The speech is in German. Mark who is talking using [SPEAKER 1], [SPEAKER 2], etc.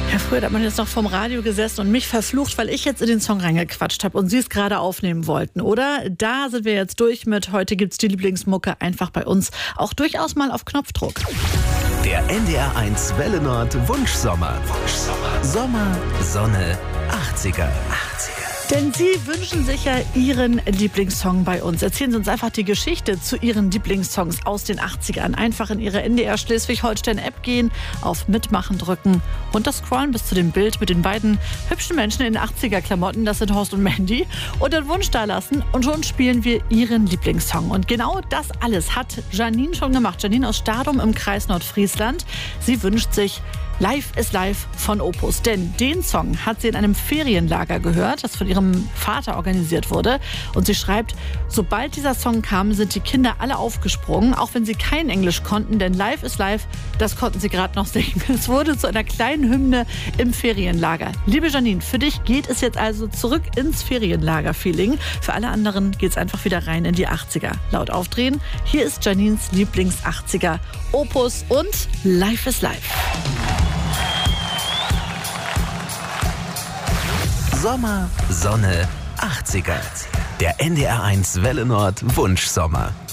[SPEAKER 1] Ja, früher hat man jetzt noch vorm Radio gesessen und mich verflucht, weil ich jetzt in den Song reingequatscht habe und Sie es gerade aufnehmen wollten, oder? Da sind wir jetzt durch mit. Heute gibt's die Lieblingsmucke einfach bei uns. Auch durchaus mal auf Knopfdruck.
[SPEAKER 2] Der NDR1 Welle Nord Wunschsommer. Sommer, Sonne, 80er.
[SPEAKER 1] Denn Sie wünschen sich ja Ihren Lieblingssong bei uns. Erzählen Sie uns einfach die Geschichte zu Ihren Lieblingssongs aus den 80ern. Einfach in Ihre NDR Schleswig-Holstein-App gehen, auf Mitmachen drücken, runterscrollen bis zu dem Bild mit den beiden hübschen Menschen in 80er-Klamotten. Das sind Horst und Mandy. Und den Wunsch da lassen und schon spielen wir Ihren Lieblingssong. Und genau das alles hat Janine schon gemacht. Janine aus Stadum im Kreis Nordfriesland. Sie wünscht sich Life is Life von Opus. Denn den Song hat sie in einem Ferienlager gehört, das von ihrem Vater organisiert wurde. Und sie schreibt, sobald dieser Song kam, sind die Kinder alle aufgesprungen, auch wenn sie kein Englisch konnten, denn Life is Life, das konnten sie gerade noch singen. Es wurde zu einer kleinen Hymne im Ferienlager. Liebe Janine, für dich geht es jetzt also zurück ins Ferienlager-Feeling. Für alle anderen geht es einfach wieder rein in die 80er. Laut aufdrehen, hier ist Janines Lieblings-80er Opus und Life is Life.
[SPEAKER 2] Sommer, Sonne, 80er. Der NDR1 Welle Nord Wunschsommer.